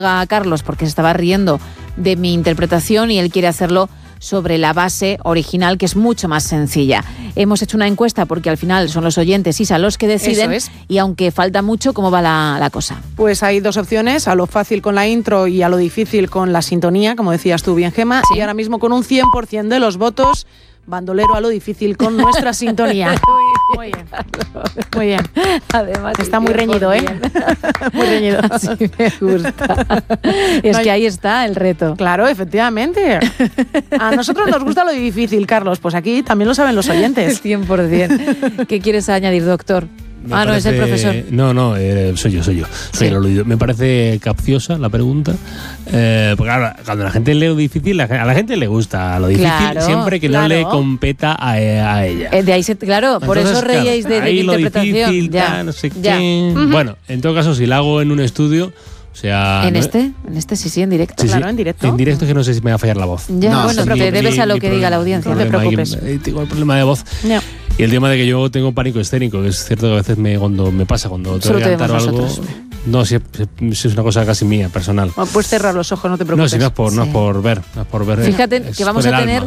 a Carlos porque se estaba riendo de mi interpretación y él quiere hacerlo sobre la base original, que es mucho más sencilla. Hemos hecho una encuesta porque al final son los oyentes, Isa, los que deciden. Eso es. Y aunque falta mucho, ¿cómo va la cosa? Pues hay dos opciones, a lo fácil con la intro y a lo difícil con la sintonía, como decías tú bien, Gemma. Sí. Y ahora mismo con un 100% de los votos, bandolero a lo difícil con nuestra sintonía. Muy bien. Muy bien. Además, está muy reñido, ¿eh? Muy reñido. Así me gusta. Es que ahí está el reto. Claro, efectivamente. A nosotros nos gusta lo difícil, Carlos. Pues aquí también lo saben los oyentes. 100%. ¿Qué quieres añadir, doctor? No, es el profesor. No, soy yo. Soy el aludido. Me parece capciosa la pregunta. Porque claro, cuando la gente lee lo difícil, a la gente le gusta lo difícil, Claro, siempre que no le competa a ella. De ahí claro, por Entonces, eso reíais de mi interpretación. Difícil, Ya, no sé ya. qué. Bueno, en todo caso, si la hago en un estudio, o sea... ¿En este sí, en directo. Sí, Claro, en directo. En directo, que no sé si me va a fallar la voz. Ya, No, bueno, sí, te debes a lo que diga la audiencia, no te preocupes. Tengo el problema de voz. No. Y el tema de que yo tengo pánico escénico, que es cierto que a veces cuando me pasa, cuando tengo Solo que te cantar vemos algo... nosotros. No, si es una cosa casi mía, personal. Puedes cerrar los ojos, no te No, preocupes. si no es por ver. Fíjate es que vamos por a el tener...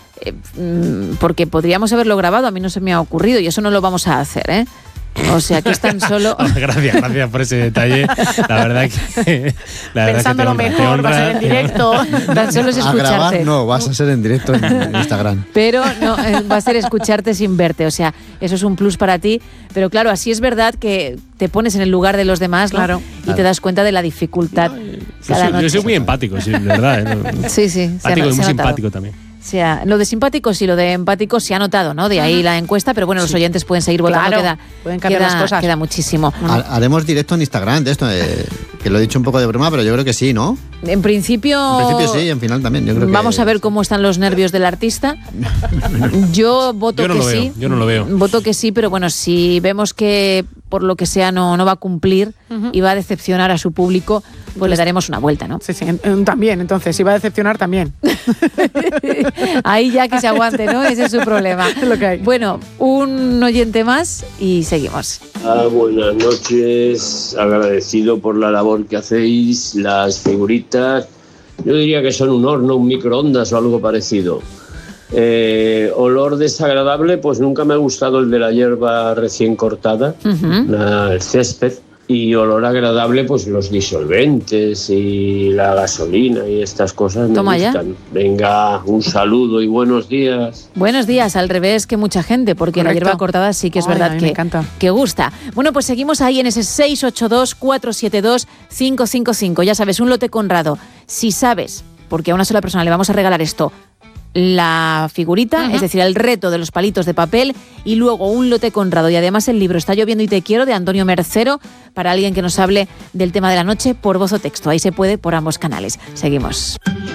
alma. porque podríamos haberlo grabado, a mí no se me ha ocurrido y eso no lo vamos a hacer, ¿eh? O sea, que es tan solo... Gracias por ese detalle. La verdad que... Pensándolo mejor, va a ser en directo. Tan solo es A grabar escucharte. no, vas a ser en directo en Instagram. Pero no, va a ser escucharte sin verte, o sea, eso es un plus para ti. Pero claro, así es verdad que te pones en el lugar de los demás, ¿no? Claro. Y te das cuenta de la dificultad cada noche. Yo soy muy empático, sí, de verdad. Sí, sí. Empático y muy simpático también. O sea, lo de simpático sí, lo de empático se ha notado, ¿no? De ahí la encuesta, pero bueno, los oyentes pueden seguir votando, Claro, pueden cambiar las cosas. Queda muchísimo. Haremos directo en Instagram de esto, que lo he dicho un poco de broma, pero yo creo que sí, ¿no? En principio... En principio sí, en final también. Yo creo Vamos que... a ver cómo están los nervios del artista. Yo voto Yo no que lo veo, sí. yo no lo veo. Voto que sí, pero bueno, si vemos que por lo que sea no va a cumplir y va a decepcionar a su público, pues le daremos una vuelta, ¿no? Sí, también, entonces, si va a decepcionar, también. Ahí ya que se aguante, ¿no? Ese es su problema. Es lo que hay. Bueno, un oyente más y seguimos. Buenas noches, agradecido por la labor que hacéis, las figuritas. Yo diría que son un horno, un microondas o algo parecido. Olor desagradable, pues nunca me ha gustado el de la hierba recién cortada, el césped. Y olor agradable, pues los disolventes y la gasolina y estas cosas me Toma ya. gustan. Venga, un saludo y buenos días. Buenos días, al revés que mucha gente, porque la Correcto. hierba cortada sí que es Ay, a verdad mí me encanta. que gusta. Bueno, pues seguimos ahí en ese 682-472-555. Ya sabes, un lote Conrado. Si sabes, porque a una sola persona le vamos a regalar esto, la figurita, es decir, el reto de los palitos de papel, y luego un lote Conrado y además el libro Está lloviendo y te quiero, de Antonio Mercero, para alguien que nos hable del tema de la noche por voz o texto. Ahí se puede por ambos canales. Seguimos.